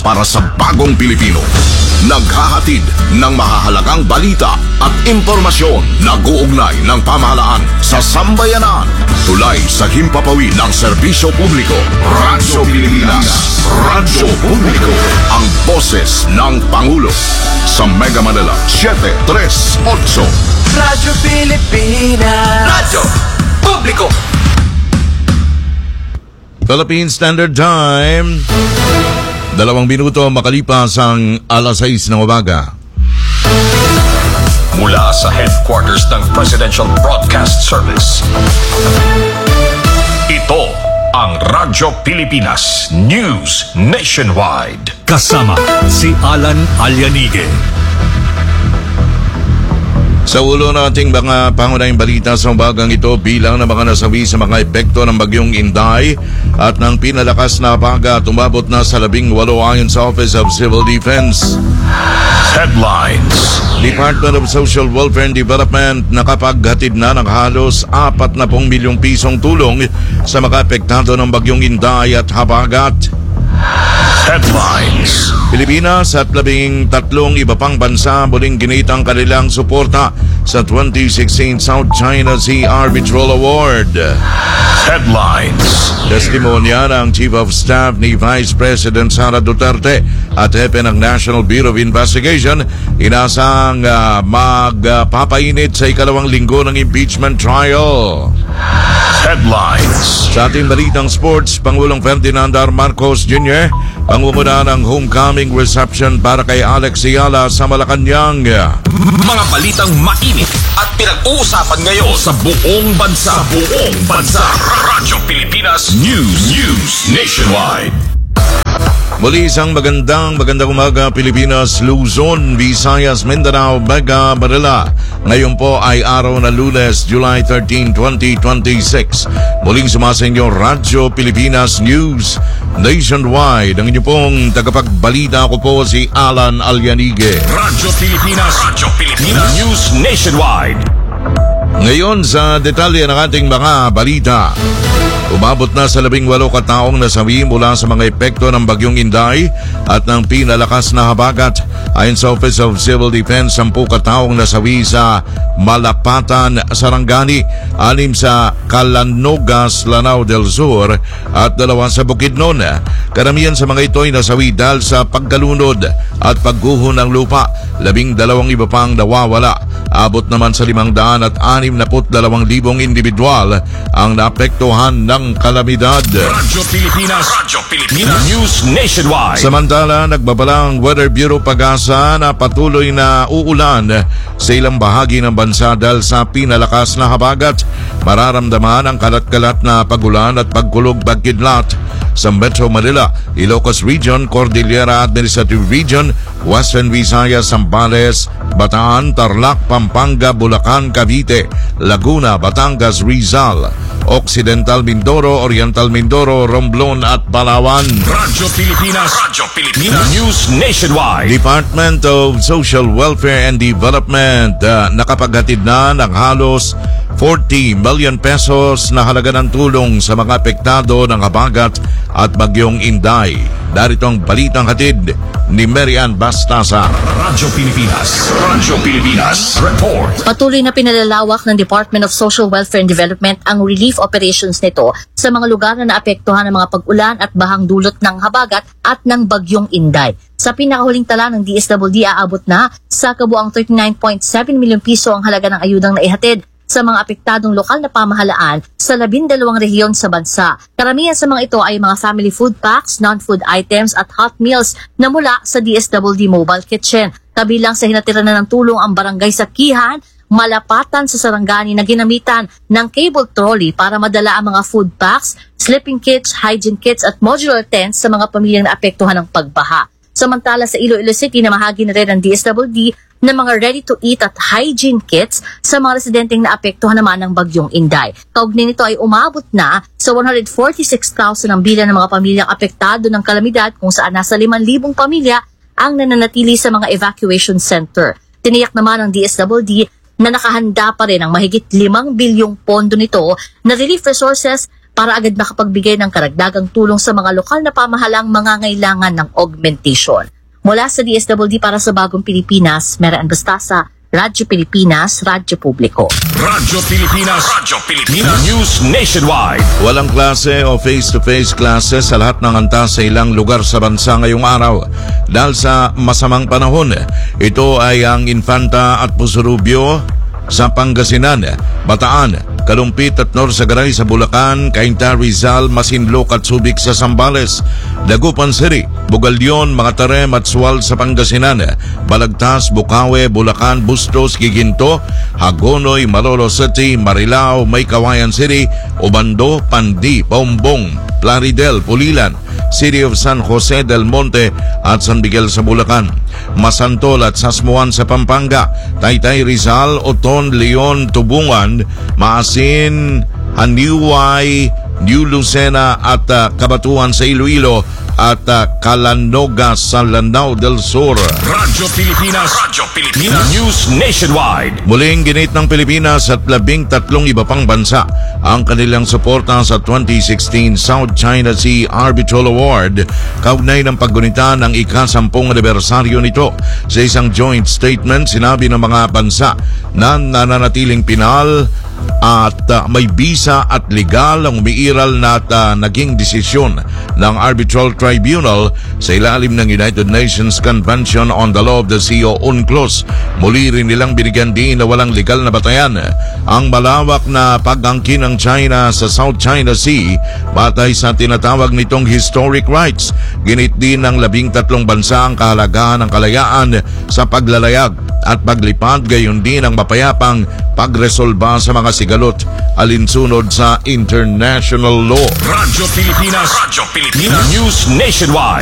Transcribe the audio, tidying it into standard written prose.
para sa bagong Pilipino. Naghahatid ng mahahalagang balita at impormasyon na guugnay ng pamahalaan sa sambayanan. Tulay sa himpapawid ng serbisyo publiko. Radyo Pilipinas. Radyo Publiko. Ang boses ng Pangulo. Sa Mega Manila 738. Radyo Pilipinas. Radyo Publiko. Philippine Standard Time. 2 minuto makalipas ang alas 6 ng umaga. Mula sa headquarters ng Presidential Broadcast Service. Ito ang Radyo Pilipinas News Nationwide. Kasama si Alan Alianige. Sa ulo nating mga pangunahing balita sa umagang ito, bilang ng mga nasawi sa mga epekto ng bagyong Inday at ng pinalakas na baga umabot na sa 18 ayon sa Office of Civil Defense. Headlines. Department of Social Welfare and Development nakapaghatid na ng halos 40 milyong pisong tulong sa mga apektado ng bagyong Inday at habagat. Headlines. Pilipinas at 13 iba pang bansa muling ginit ang kanilang suporta sa 2016 South China Sea Arbitral Award. Headlines. Testimonya ng Chief of Staff ni Vice President Sara Duterte at hepe ng National Bureau of Investigation, inasang magpapainit sa ikalawang linggo ng impeachment trial. Headlines. Sa ating balitang sports, Pangulong Ferdinand R. Marcos Jr. pangunguna ng homecoming reception para kay Alex Ayala sa Malacanang. Mga balitang mainit at pinag-uusapan ngayon sa buong bansa. Radyo Pilipinas News Nationwide. Muli isang magandang umaga, Pilipinas, Luzon, Visayas, Mindanao, Mega Manila. Ngayon po ay araw na Lunes, July 13, 2026. Muling sumasa inyo Radyo Pilipinas News Nationwide. Ang inyo pong tagapagbalita, ako po si Alan Alianige. Radyo Pilipinas News Nationwide. Ngayon sa detalye ng ating mga balita. Umabot na sa 18 kataong nasawi mula sa mga epekto ng bagyong Inday at ng pinalakas na habagat. Ayon sa Office of Civil Defense, 10 kataong nasawi sa Malapatan, Sarangani, 6 sa Calanogas, Lanao del Sur at 2 sa Bukidnon. Karamihan sa mga ito ay nasawi dahil sa pagkalunod at pagguho ng lupa. 12 iba pang nawawala. Abot naman sa 562,000 individual ang naapektuhan ng kalamidad. Radyo Pilipinas News Nationwide. Samantala, nagbabalang Weather Bureau Pag-asa na patuloy na uulan sa ilang bahagi ng bansa dahil sa pinalakas na habagat. Mararamdaman ang kalat-kalat na pagulan at pagkulog bagkidlat sa Metro Manila, Ilocos Region, Cordillera Administrative Region, Western Visayas, Zambales, Bataan, Tarlac, Pampanga, Bulacan, Cavite, Laguna, Batangas, Rizal, Occidental Mindoro, Oriental Mindoro, Romblon at Palawan. Radyo Pilipinas News Nationwide. Department of Social Welfare and Development nakapaghatid na ng halos 40 million pesos na halaga ng tulong sa mga apektado ng habagat at bagyong Inday. Darito ang balitang hatid ni Marian Bastasa. Radyo Pilipinas Report. Patuloy na pinalalawak ng Department of Social Welfare and Development ang relief operations nito sa mga lugar na naapektuhan ng mga pag-ulan at bahang dulot ng habagat at ng bagyong Inday. Sa pinakahuling tala ng DSWD, aabot na sa kabuang 39.7 milyon piso ang halaga ng ayudang naihatid sa mga apektadong lokal na pamahalaan sa 12 rehiyon sa bansa. Karamihan sa mga ito ay mga family food packs, non-food items at hot meals na mula sa DSWD Mobile Kitchen. Kabilang sa hinatiran na ng tulong ang barangay sa Kihan, Malapatan sa Sarangani na ginamitan ng cable trolley para madala ang mga food packs, sleeping kits, hygiene kits at modular tents sa mga pamilyang naapektuhan ng pagbaha. Samantala sa Iloilo City, namahagi na rin ng DSWD ng mga ready-to-eat at hygiene kits sa mga residenteng naapektuhan naman ng bagyong Inday. Kaugnay nito ay umabot na sa 146,000 ang bilang ng mga pamilyang apektado ng kalamidad kung saan nasa 5,000 pamilya ang nananatili sa mga evacuation center. Tiniyak naman ng DSWD na nakahanda pa rin ang mahigit 5 bilyong pondo nito na relief resources para agad makapagbigay ng karagdagang tulong sa mga lokal na pamahalang mangangailangan ng augmentation. Mula sa DSWD para sa Bagong Pilipinas, Mera Bastasa, Radyo Pilipinas, Radyo Publiko. Radyo Pilipinas. News Nationwide. Walang klase o face-to-face classes sa lahat ng antas sa ilang lugar sa bansa ngayong araw. Dahil sa masamang panahon, ito ay ang Infanta at Pusurubio sa Pangasinan, Bataan, Kalumpit at Norsagaray sa Bulacan, Cainta, Rizal, Masinloc at Subic sa Zambales, Dagupan City, Bugalyon, Makatarem at Sual sa Pangasinan, Balagtas, Bukawe, Bulacan, Bustos, Giginto, Hagonoy, Malolo City, Marilao, Maykawayan City, Obando, Pandi, Paumbong, Plaridel, Pulilan, City of San Jose del Monte at San Miguel sa Bulacan, Masantol at Sasmuan sa Pampanga, Taytay, Rizal, Oton, Leon, Tubungan, Maasin, Haniway, New Lucena at Kabatuan sa Iloilo at Calanoga sa Lanao del Sur. Radyo Pilipinas. News Nationwide. Muling ginit ng Pilipinas at 13 iba pang bansa ang kanilang suporta sa 2016 South China Sea Arbitral Award kaugnay ng paggunita ng ika-10 anibersaryo nito. Sa isang joint statement, sinabi ng mga bansa na nananatiling pinal at may bisa at legal ang umiiral na naging desisyon ng Arbitral Tribunal sa ilalim ng United Nations Convention on the Law of the Sea o UNCLOS. Muli rin nilang binigyan din na walang legal na batayan ang malawak na pag-angkin ng China sa South China Sea batay sa tinatawag nitong historic rights. Ginit din ng 13 bansa ang kahalagahan ng kalayaan sa paglalayag at paglipad, gayon din ang mapayapang pagresolba sa mga sigalot alinsunod sa international law. Radyo Pilipinas. News Nationwide.